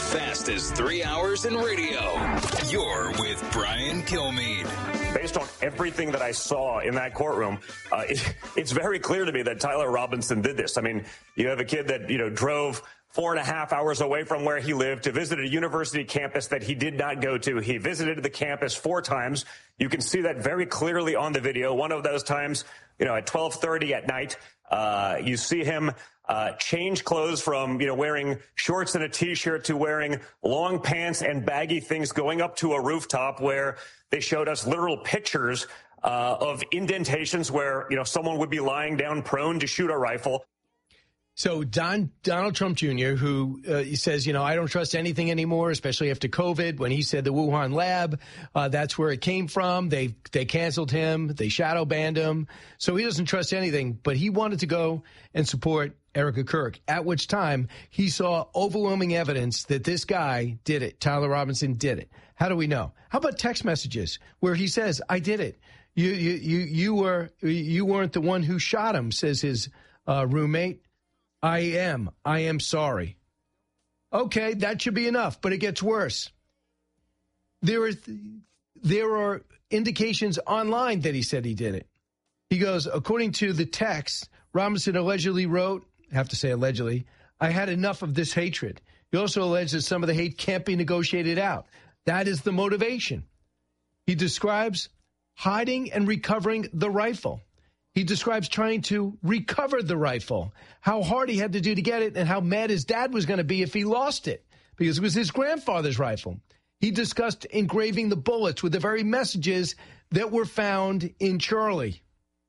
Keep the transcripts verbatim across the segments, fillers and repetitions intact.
fastest three hours in radio. You're with Brian Kilmeade. Based on everything that I saw in that courtroom, uh, it, it's very clear to me that Tyler Robinson did this. I mean, you have a kid that, you know, drove four and a half hours away from where he lived to visit a university campus that he did not go to. He visited the campus four times. You can see that very clearly on the video. One of those times, you know, at twelve thirty at night, uh, you see him Uh, change clothes from, you know, wearing shorts and a T-shirt to wearing long pants and baggy things, going up to a rooftop where they showed us literal pictures uh, of indentations where, you know, someone would be lying down prone to shoot a rifle. So Don, Donald Trump Junior, who uh, he says, you know, I don't trust anything anymore, especially after COVID, when he said the Wuhan lab, uh, that's where it came from. They they canceled him. They shadow banned him. So he doesn't trust anything. But he wanted to go and support Erica Kirk, at which time he saw overwhelming evidence that this guy did it. Tyler Robinson did it. How do we know? How about text messages where he says, I did it. You you you, you, were, you weren't the one who shot him, says his uh, roommate. I am. I am sorry. Okay, that should be enough, but it gets worse. There is, there are indications online that he said he did it. He goes, according to the text, Robinson allegedly wrote, I have to say allegedly, I had enough of this hatred. He also alleged that some of the hate can't be negotiated out. That is the motivation. He describes hiding and recovering the rifle. He describes trying to recover the rifle, how hard he had to do to get it, and how mad his dad was going to be if he lost it, because it was his grandfather's rifle. He discussed engraving the bullets with the very messages that were found in Charlie.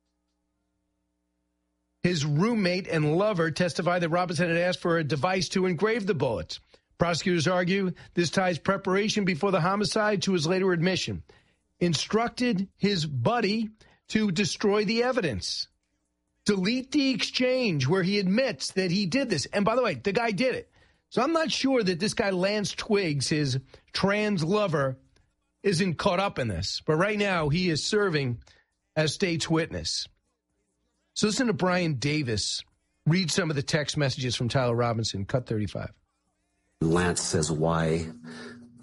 His roommate and lover testified that Robinson had asked for a device to engrave the bullets. Prosecutors argue this ties preparation before the homicide to his later admission. Instructed his buddy to destroy the evidence. Delete the exchange where he admits that he did this. And by the way, the guy did it. So I'm not sure that this guy Lance Twiggs, his trans lover, isn't caught up in this. But right now he is serving as state's witness. So listen to Brian Davis read some of the text messages from Tyler Robinson, cut thirty-five. Lance says why